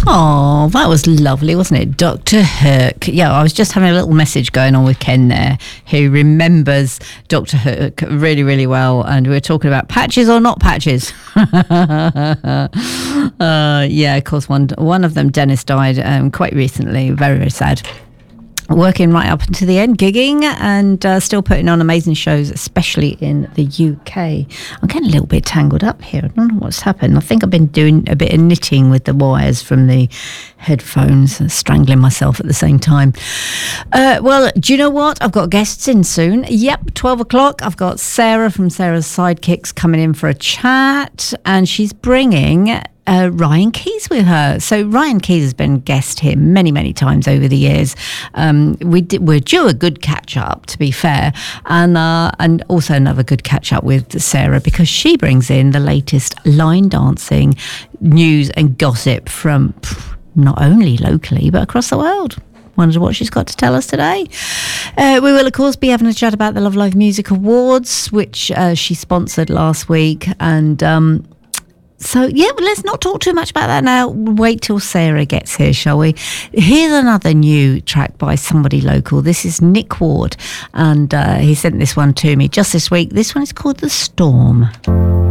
Oh, that was lovely, wasn't it? Dr. Hook. Yeah, I was just having a little message going on with Ken there, who remembers Dr. Hook really, really well. And we were talking about patches or not patches. Yeah, of course, one of them, Dennis, died quite recently. Very, very sad. Working right up until the end, gigging and still putting on amazing shows, especially in the UK. I'm getting a little bit tangled up here. I don't know what's happened. I think I've been doing a bit of knitting with the wires from the headphones and strangling myself at the same time. Well, do you know what? I've got guests in soon. Yep, 12 o'clock. I've got Sarah from Sarah's Sidekicks coming in for a chat, and she's bringing Ryan Keys with her. So Ryan Keys has been guest here many, many times over the years. We're due a good catch up, to be fair, and also another good catch up with Sarah, because she brings in the latest line dancing news and gossip from not only locally but across the world. Wonder what she's got to tell us today. We will, of course, be having a chat about the Love Live Music Awards, which she sponsored last week, and so, yeah, well, let's not talk too much about that now. Wait till Sarah gets here, shall we? Here's another new track by somebody local. This is Nick Ward, and he sent this one to me just this week. This one is called The Storm.